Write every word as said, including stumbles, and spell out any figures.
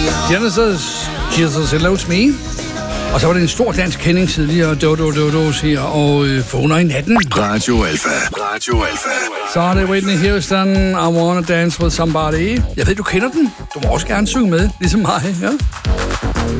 Genesis, Jesus Loves Me. Og så var det en stor dansk kending tidligere, Dodo Dodo siger, og øh, vågner i natten. Radio Alpha. Radio Alpha. Så er det Whitney Houston, I Wanna Dance With Somebody. Jeg ved, du kender den. Du må også gerne synge med, ligesom mig, ja?